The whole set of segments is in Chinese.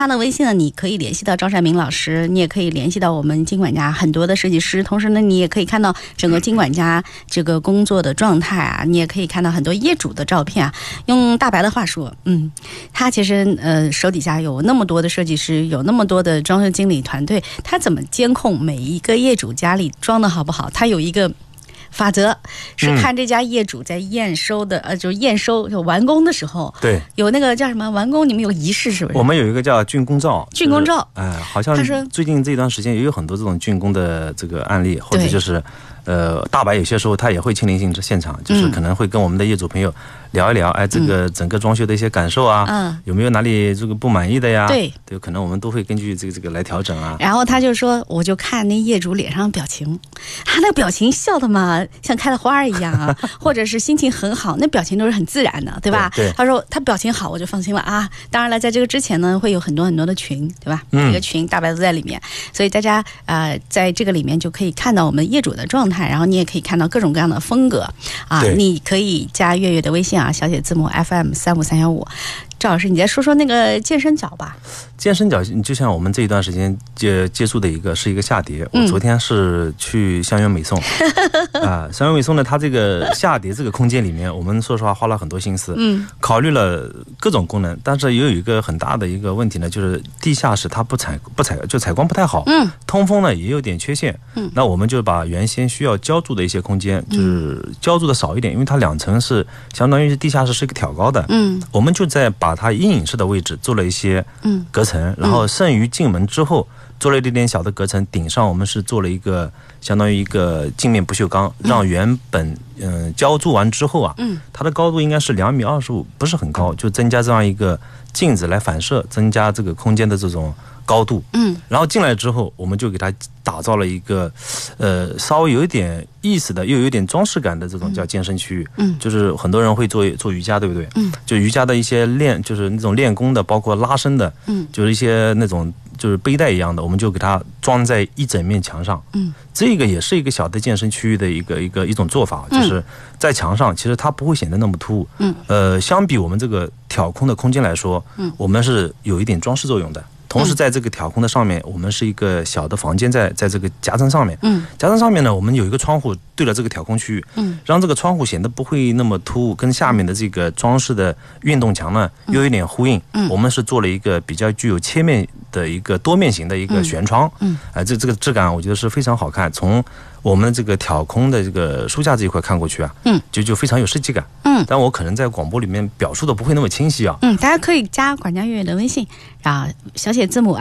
他的微信呢，你可以联系到赵善明老师，你也可以联系到我们金管家很多的设计师，同时呢，你也可以看到整个金管家这个工作的状态啊，你也可以看到很多业主的照片啊。用大白的话说，他其实手底下有那么多的设计师，有那么多的装修经理团队，他怎么监控每一个业主家里装的好不好？他有一个法则是看这家业主在验收的，就是验收就完工的时候， 对， 有那个叫什么完工，你们有仪式是不是？ 我们有一个叫竣工照， 竣工照， 好像最近这段时间也有很多这种竣工的这个案例，或者就是大白有些时候他也会亲临现场，就是可能会跟我们的业主朋友聊一聊，这个整个装修的一些感受啊，有没有哪里这个不满意的呀？对，可能我们都会根据这个来调整啊。 然后他就说，我就看那业主脸上的表情，他那个表情笑的嘛，像开了花一样啊，或者是心情很好，那表情都是很自然的，对吧？对。他说他表情好，我就放心了啊。当然了，在这个之前呢，会有很多很多的群，对吧？一个群大白都在里面，所以大家在这个里面就可以看到我们业主的状态，然后你也可以看到各种各样的风格啊。你可以加月月的微信啊，小写字母 FM35315。赵老师，你再说说那个健身脚吧。 健身脚就像我们这一段时间接触的是一个下碟。我昨天是去香园美颂香园美颂呢，它这个下碟这个空间里面，我们说实话花了很多心思，考虑了各种功能，但是也有一个很大的一个问题呢，就是地下室它就采光不太好，通风呢也有点缺陷，那我们就把原先需要浇筑的一些空间，就是浇筑的少一点，因为它2层是相当于地下室是一个挑高的，我们就在把它阴影室的位置做了一些隔层，然后剩余进门之后做了一点点小的隔层，顶上我们是做了一个相当于一个镜面不锈钢，让原本浇筑完之后啊，它的高度应该是2.25米，不是很高，就增加这样一个镜子来反射，增加这个空间的这种高度。然后进来之后，我们就给它打造了一个稍微有一点意思的又有一点装饰感的这种叫健身区域。就是很多人会做瑜伽，对不对？就瑜伽的一些就是那种练功的，包括拉伸的，就是一些那种就是背带一样的，我们就给它装在一整面墙上。这个也是一个小的健身区域的一种做法，就是在墙上，其实它不会显得那么突兀。相比我们这个挑空的空间来说，我们是有一点装饰作用的。同时在这个挑空的上面，我们是一个小的房间在这个夹层上面，夹层上面呢，我们有一个窗户对了这个挑空区域，让这个窗户显得不会那么突兀，跟下面的这个装饰的运动墙呢又有点呼应。我们是做了一个比较具有切面的一个多面型的一个悬窗，这个质感我觉得是非常好看。从我们这个挑空的这个书架这一块看过去啊，就非常有设计感。但我可能在广播里面表述的不会那么清晰啊。大家可以加管家月月的微信啊，小写字母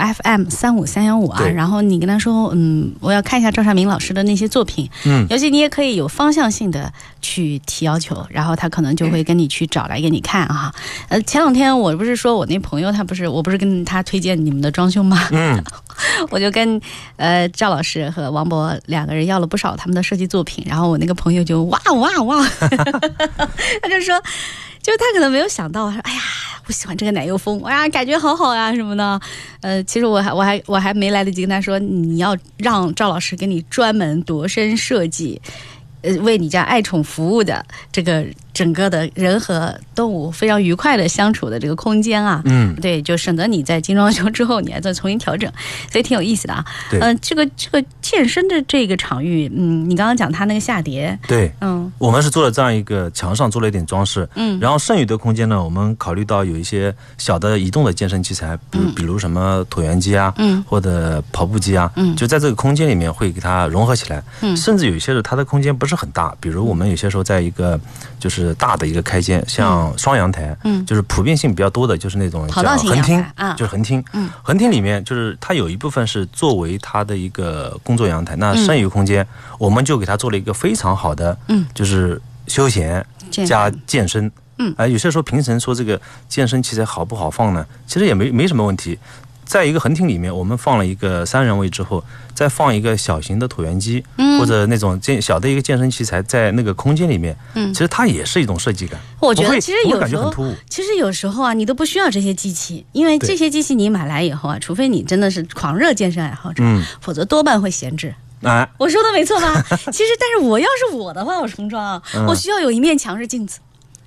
FM35315啊，然后你跟他说，我要看一下赵善明老师的那些作品，尤其你也可以有方向性的去提要求，然后他可能就会跟你去找来给你看啊。前2天我不是说我那朋友我不是跟他推荐你们的装修吗？我就跟赵老师和王博2个人要了不少他们的设计作品，然后我那个朋友就哇，他就说，就他可能没有想到，说哎呀，我喜欢这个奶油风，哎呀，感觉好好呀什么的。其实我还没来得及跟他说，你要让赵老师给你专门度身设计，为你家爱宠服务的这个整个的人和动物非常愉快的相处的这个空间啊，对，就省得你在精装修之后你还再重新调整，所以挺有意思的啊。这个健身的这个场域，你刚刚讲它那个下碟， 对，我们是做了这样一个墙上做了一点装饰，然后剩余的空间呢，我们考虑到有一些小的移动的健身器材，比如什么椭圆机啊，或者跑步机啊，就在这个空间里面会给它融合起来，甚至有一些是它的空间不是很大，比如我们有些时候在一个就是大的一个开间，像双阳台，就是普遍性比较多的，就是那种叫横厅，就是横厅，横厅里面就是它有一部分是作为它的一个工作阳台，那剩余空间我们就给它做了一个非常好的，就是休闲加健身。有些时候评审说这个健身器材好不好放呢？其实也没什么问题。在一个横厅里面，我们放了一个3人位之后，再放一个小型的椭圆机，或者那种小的一个健身器材在那个空间里面，其实它也是一种设计感。 我觉得其实有时候啊，你都不需要这些机器，因为这些机器你买来以后啊，除非你真的是狂热健身爱好者，否则多半会闲置。我说的没错吧？其实，但是我要是我的话，我重装，我需要有一面墙是镜子。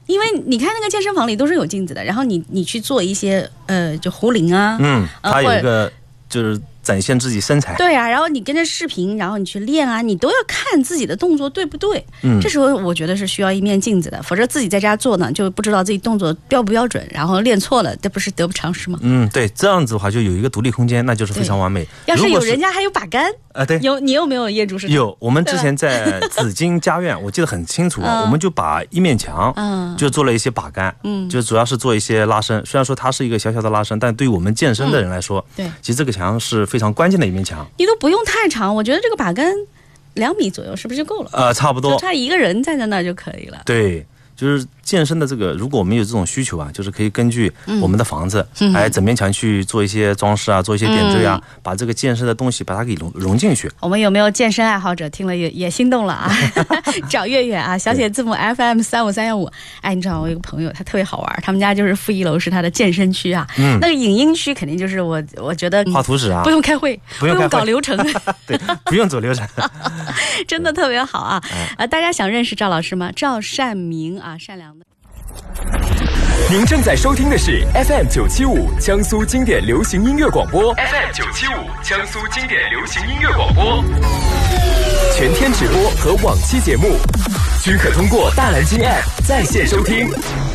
因为你看那个健身房里都是有镜子的，然后你去做一些就壶铃啊， 它有一个就是展现自己身材， 对啊，然后你跟着视频，然后你去练啊，你都要看自己的动作对不对。这时候我觉得是需要一面镜子的，否则自己在家做呢，就不知道自己动作标不标准，然后练错了，这不是得不偿失吗？ 对，这样子的话就有一个独立空间，那就是非常完美。 要是有人家还有把杆对， 你有没有业主是？ 有，我们之前在紫金家苑，我记得很清楚，我们就把一面墙，就做了一些把杆，就主要是做一些拉伸。虽然说它是一个小小的拉伸，但对于我们健身的人来说， 对， 其实这个墙是非常关键的一面墙。 你都不用太长，我觉得这个把杆2米左右是不是就够了？ 差不多， 就差一个人站在那就可以了。 对。就是健身的这个，如果我们有这种需求啊，就是可以根据我们的房子，整面墙去做一些装饰啊，做一些点缀啊，把这个健身的东西把它给融进去。 我们有没有健身爱好者听了也心动了啊？找月月啊，小写字母 FM 35315。哎，你知道我有个朋友，他特别好玩，他们家就是负1楼是他的健身区啊，那个影音区肯定就是我觉得画图纸啊， 不用开会，不用搞流程， 对，不用走流程， 真的特别好啊！大家想认识赵老师吗？赵善明啊，善良的。 您正在收听的是 FM 975江苏经典流行音乐广播 FM 975江苏经典流行音乐广播，全天直播和往期节目均可通过大蓝鲸 App 在线收听。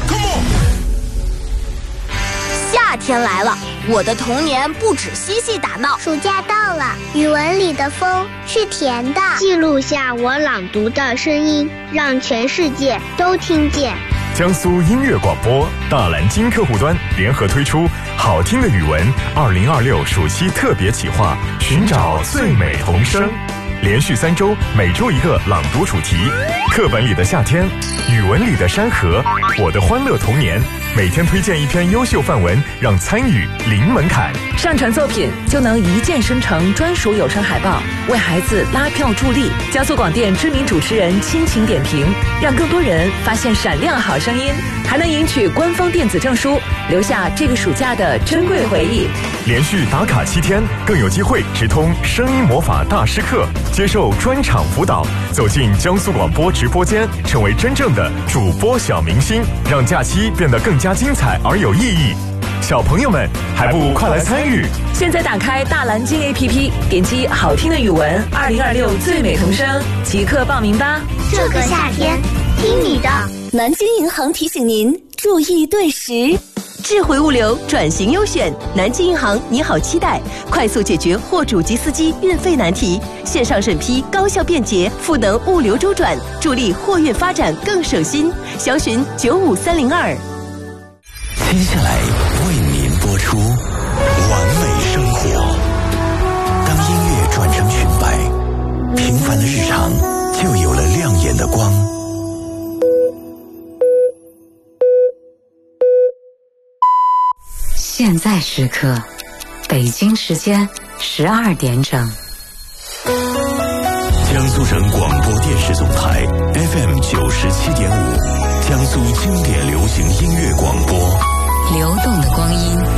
夏天来了，我的童年不止嬉戏打闹。 暑假到了，语文里的风是甜的，记录下我朗读的声音，让全世界都听见。 江苏音乐广播大蓝鲸客户端联合推出好听的语文2026暑期特别企划，寻找最美童声，连续3周，每周一个朗读主题，课本里的夏天，语文里的山河，我的欢乐童年。每天推荐一篇优秀范文，让参与零门槛。 上传作品就能一键生成专属有声海报，为孩子拉票助力。江苏广电知名主持人亲情点评，让更多人发现闪亮好声音，还能赢取官方电子证书，留下这个暑假的珍贵回忆。 连续打卡7天，更有机会直通声音魔法大师课，接受专场辅导，走进江苏广播直播间，成为真正的主播小明星，让假期变得更加精彩而有意义。小朋友们还不快来参与？ 现在打开大蓝鲸 APP， 点击好听的语文2026最美童声，即刻报名吧。 这个夏天听你的。 南京银行提醒您注意对时，智慧物流转型优选，南京银行你好期待，快速解决货主及司机运费难题，线上审批高效便捷，赋能物流周转，助力货运发展更省心。详询95302。 接下来为您播出完美生活。当音乐转成裙摆，平凡的日常就有了亮眼的光。 现在时刻，北京时间12点整。 江苏省广播电视总台 FM 97.5，江苏经典流行音乐广播。 流动的光阴。